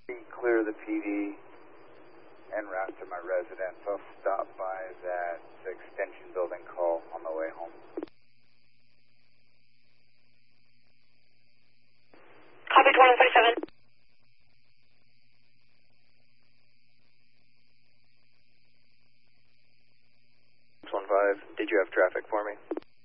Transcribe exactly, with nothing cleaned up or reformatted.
Clear the P D en route to my residence. I'll stop by that extension building call on the way home. Copy twenty-one forty-seven. six one five, did you have traffic for me?